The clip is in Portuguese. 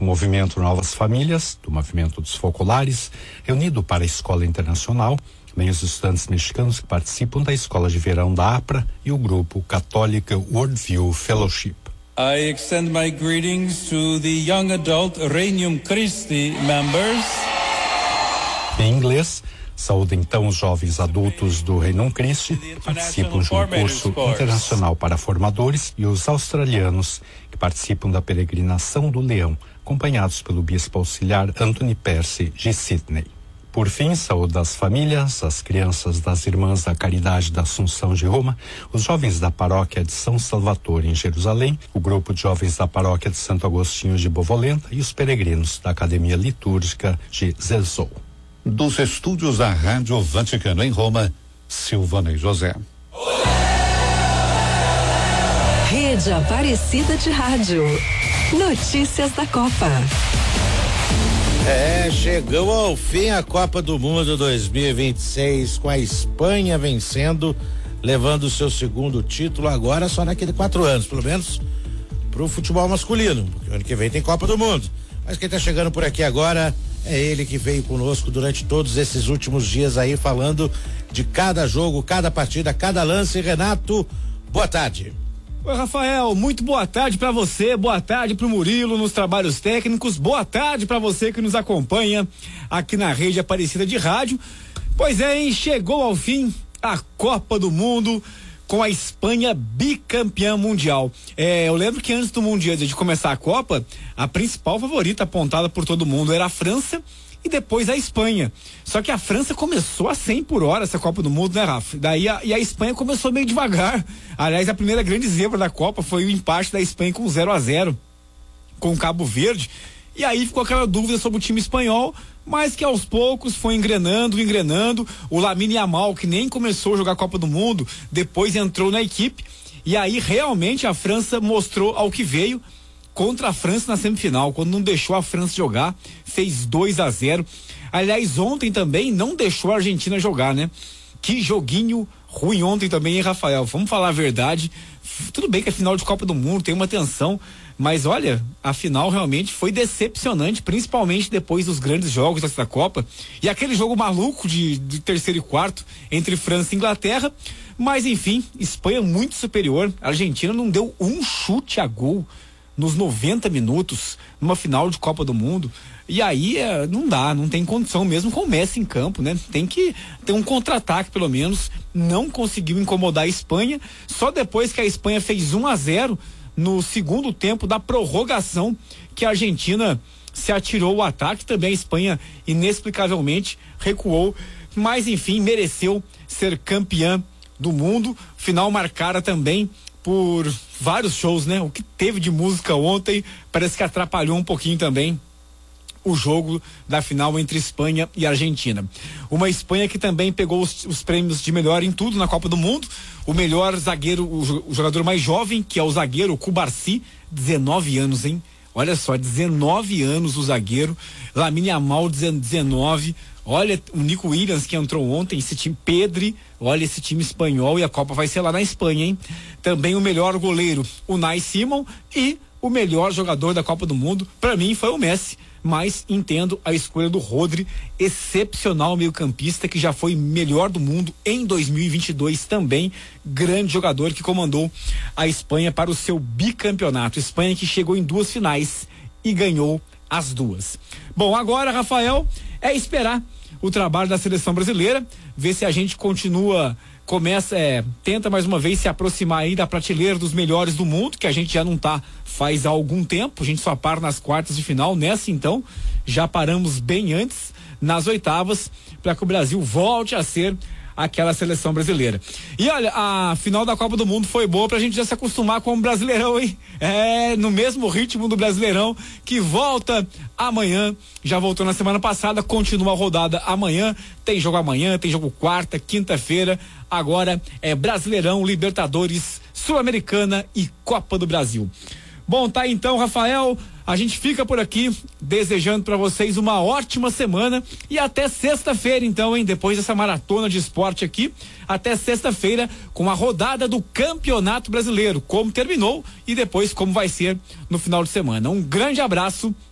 O movimento Novas Famílias, do Movimento dos Focolares, reunido para a Escola Internacional, bem os estudantes mexicanos que participam da Escola de Verão da APRA e o grupo Católica Worldview Fellowship. I extend my greetings to the young adult Regnum Christi members. Em inglês, saúde então os jovens adultos do Regnum Christi que participam de um curso internacional para formadores e os australianos que participam da peregrinação do Leão, acompanhados pelo bispo auxiliar Anthony Percy de Sydney. Por fim, saúde das famílias, as crianças das Irmãs da Caridade da Assunção de Roma, os jovens da Paróquia de São Salvatore em Jerusalém, o grupo de jovens da Paróquia de Santo Agostinho de Bovolenta e os peregrinos da Academia Litúrgica de Zezou. Dos estúdios da Rádio Vaticano em Roma, Silvana e José. Rede Aparecida de Rádio. Notícias da Copa. Chegou ao fim a Copa do Mundo 2026, com a Espanha vencendo, levando o seu segundo título agora só daqui a 4 anos, pelo menos pro futebol masculino, porque ano que vem tem Copa do Mundo. Mas quem tá chegando por aqui agora é ele que veio conosco durante todos esses últimos dias aí, falando de cada jogo, cada partida, cada lance. Renato, boa tarde. Oi, Rafael, muito boa tarde pra você, boa tarde pro Murilo nos trabalhos técnicos, boa tarde pra você que nos acompanha aqui na Rede Aparecida de Rádio. Pois é, hein? Chegou ao fim a Copa do Mundo com a Espanha bicampeã mundial. Eu lembro que antes do Mundial, de começar a Copa, a principal favorita apontada por todo mundo era a França e depois a Espanha. Só que a França começou a 100 por hora essa Copa do Mundo, né, Rafa? Daí a Espanha começou meio devagar. Aliás, a primeira grande zebra da Copa foi o empate da Espanha com 0-0 com o Cabo Verde. E aí ficou aquela dúvida sobre o time espanhol, mas que aos poucos foi engrenando. O Lamine Yamal, que nem começou a jogar a Copa do Mundo, depois entrou na equipe. E aí realmente a França mostrou ao que veio contra a França na semifinal, quando não deixou a França jogar, fez 2-0. Aliás, ontem também não deixou a Argentina jogar, né? Que joguinho ruim ontem também, hein, Rafael? Vamos falar a verdade. Tudo bem que é final de Copa do Mundo, tem uma tensão, mas olha, a final realmente foi decepcionante, principalmente depois dos grandes jogos dessa Copa. E aquele jogo maluco de terceiro e quarto entre França e Inglaterra. Mas enfim, Espanha muito superior. A Argentina não deu um chute a gol nos 90 minutos, numa final de Copa do Mundo. E aí não dá, não tem condição mesmo com o Messi em campo, né? Tem que ter um contra-ataque pelo menos. Não conseguiu incomodar a Espanha, só depois que a Espanha fez 1-0 no segundo tempo da prorrogação que a Argentina se atirou ao ataque. Também a Espanha inexplicavelmente recuou, mas enfim, mereceu ser campeã do mundo. Final marcada também por vários shows, né? O que teve de música ontem parece que atrapalhou um pouquinho também o jogo da final entre Espanha e Argentina. Uma Espanha que também pegou os prêmios de melhor em tudo na Copa do Mundo. O melhor zagueiro, o jogador mais jovem, que é o zagueiro Cubarsí, 19 anos, hein? Olha só, 19 anos o zagueiro. Lamine Yamal, 19. Olha, o Nico Williams que entrou ontem, esse time, Pedri, olha esse time espanhol, e a Copa vai ser lá na Espanha, hein? Também o melhor goleiro, o Unai Simon, e o melhor jogador da Copa do Mundo, pra mim, foi o Messi, mas entendo a escolha do Rodri, excepcional meio-campista, que já foi melhor do mundo em 2022 também, grande jogador que comandou a Espanha para o seu bicampeonato. Espanha que chegou em 2 finais e ganhou as 2. Bom, agora, Rafael, é esperar o trabalho da seleção brasileira, ver se a gente tenta mais uma vez se aproximar aí da prateleira dos melhores do mundo, que a gente já não tá faz algum tempo. A gente só para nas quartas de final, nessa então já paramos bem antes nas oitavas, para que o Brasil volte a ser aquela seleção brasileira. E olha, a final da Copa do Mundo foi boa pra gente já se acostumar com o Brasileirão, hein? No mesmo ritmo do Brasileirão, que volta amanhã, já voltou na semana passada, continua a rodada amanhã, tem jogo quarta, quinta-feira, agora é Brasileirão, Libertadores, Sul-Americana e Copa do Brasil. Bom, tá então, Rafael, a gente fica por aqui desejando para vocês uma ótima semana e até sexta-feira então, hein? Depois dessa maratona de esporte aqui, até sexta-feira com a rodada do Campeonato Brasileiro, como terminou e depois como vai ser no final de semana. Um grande abraço